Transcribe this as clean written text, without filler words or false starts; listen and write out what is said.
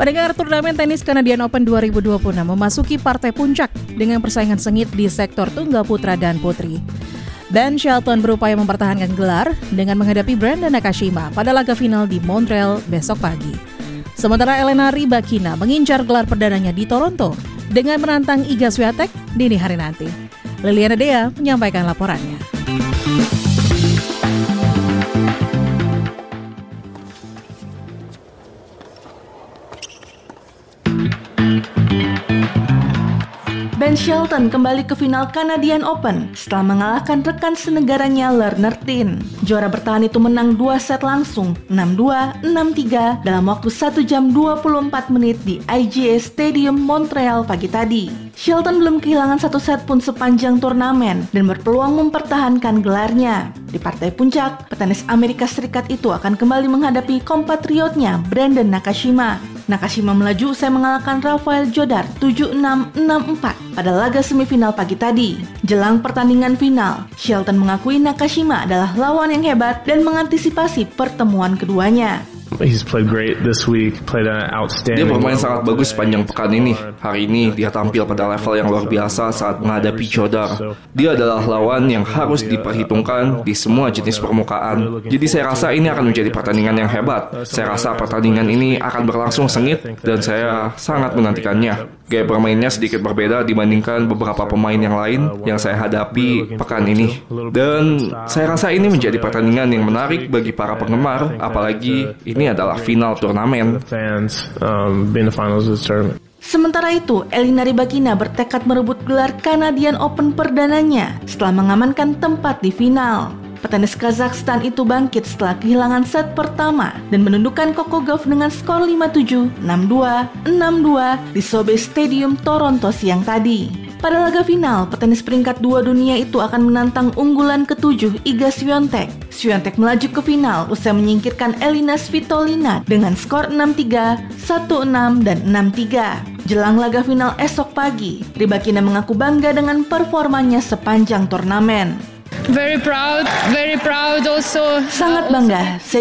Pendengar, turnamen tenis Canadian Open 2026 memasuki partai puncak dengan persaingan sengit di sektor tunggal putra dan putri. Ben Shelton berupaya mempertahankan gelar dengan menghadapi Brandon Nakashima pada laga final di Montreal besok pagi. Sementara Elena Rybakina mengincar gelar perdananya di Toronto dengan menantang Iga Swiatek dini hari nanti. Liliana Dea menyampaikan laporannya. Ben Shelton kembali ke final Canadian Open setelah mengalahkan rekan senegaranya Lerner Tin. Juara bertahan itu menang 2 set langsung, 6-2, 6-3 dalam waktu 1 jam 24 menit di IGA Stadium Montreal pagi tadi. Shelton belum kehilangan satu set pun sepanjang turnamen dan berpeluang mempertahankan gelarnya. Di partai puncak, petenis Amerika Serikat itu akan kembali menghadapi kompatriotnya Brandon Nakashima. Nakashima melaju usai mengalahkan Rafael Jodar 7-6, 6-4 pada laga semifinal pagi tadi. Jelang pertandingan final, Shelton mengakui Nakashima adalah lawan yang hebat dan mengantisipasi pertemuan keduanya. Dia bermain sangat bagus sepanjang pekan ini. Hari ini dia tampil pada level yang luar biasa saat menghadapi Jodar. Dia adalah lawan yang harus diperhitungkan di semua jenis permukaan. Jadi saya rasa ini akan menjadi pertandingan yang hebat. Saya rasa pertandingan ini akan berlangsung sengit dan saya sangat menantikannya. Gaya bermainnya sedikit berbeda dibandingkan beberapa pemain yang lain yang saya hadapi pekan ini. Dan saya rasa ini menjadi pertandingan yang menarik bagi para penggemar, apalagi ini adalah final turnamen. Sementara itu, Elena Rybakina bertekad merebut gelar Canadian Open perdananya setelah mengamankan tempat di final. Petenis Kazakhstan itu bangkit setelah kehilangan set pertama dan menundukkan Coco Gauff dengan skor 5-7, 6-2, 6-2 di Sobeys Stadium Toronto siang tadi. Pada laga final, petenis peringkat 2 dunia itu akan menantang unggulan ke-7 Iga Swiatek. Swiatek melaju ke final usai menyingkirkan Elina Svitolina dengan skor 6-3, 1-6, dan 6-3. Jelang laga final esok pagi, Rybakina mengaku bangga dengan performanya sepanjang turnamen. Very proud also. Sangat bangga.